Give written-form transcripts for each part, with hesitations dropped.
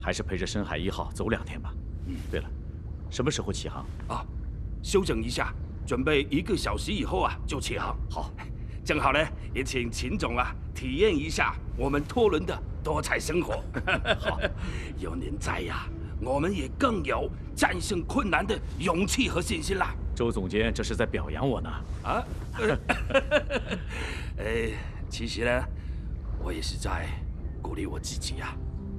还是陪着深海1号走2天吧。对了，什么时候起航？ 啊，休整一下，准备1个小时以后啊就起航。 好， 正好呢，也请秦总啊体验一下我们托轮的多彩生活。 好， 有您在呀，我们也更有战胜困难的勇气和信心啦。 周总监这是在表扬我呢。 啊，其实呢，我也是在鼓励我自己呀。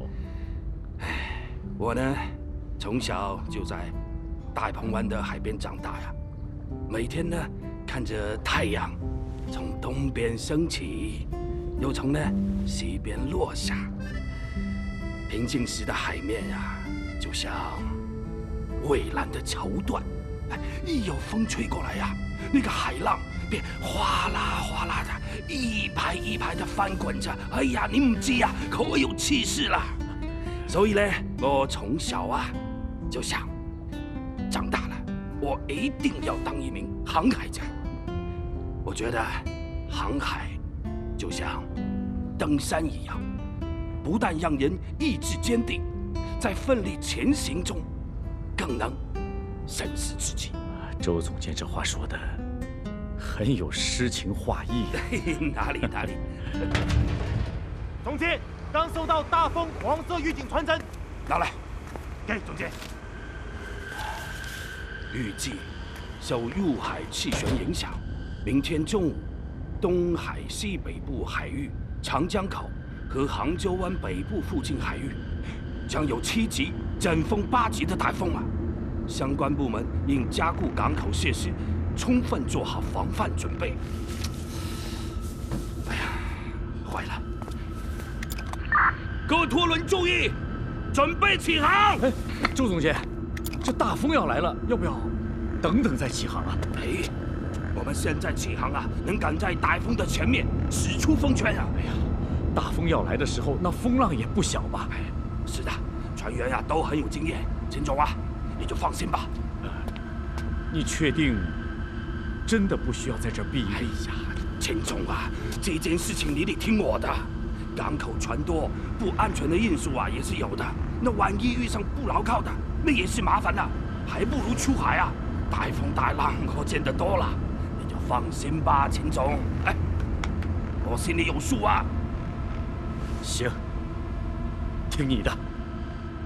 我呢，从小就在大鹏湾的海边长大呀，每天呢看着太阳从东边升起，又从西边落下。平静时的海面呀，就像蔚蓝的绸缎，一有风吹过来呀，那个海浪便哗啦哗啦的，一排一排的翻滚着。哎呀，你唔知啊，可有气势啦！所以呢，我从小啊就想，长大了我一定要当一名航海家。我觉得航海就像登山一样，不但让人意志坚定，在奋力前行中，更能审视自己。 周总监这话说的很有诗情画意。 哪里？ 总监，刚收到大风黄色预警传真， 拿来。 给总监。 预计受入海气旋影响，明天中午，东海西北部海域、长江口和杭州湾北部附近海域将有7级阵风8级的台风啊！相关部门应加固港口设施，充分做好防范准备。哎呀，坏了！各托轮注意，准备起航！ 哎，周总监，这大风要来了，要不要等等再起航啊？ 哎，我们现在起航啊，能赶在台风的前面使出风圈啊！ 哎呀，大风要来的时候，那风浪也不小吧？ 哎，是的，船员呀都很有经验。秦总啊，你就放心吧。 你确定真的不需要在这儿避一避？ 哎呀，秦总啊，这件事情你得听我的。港口船多，不安全的因素啊也是有的。那万一遇上不牢靠的，那也是麻烦的。还不如出海啊！大风大浪我见得多了，你就放心吧，秦总。哎，我心里有数啊。 行，听你的。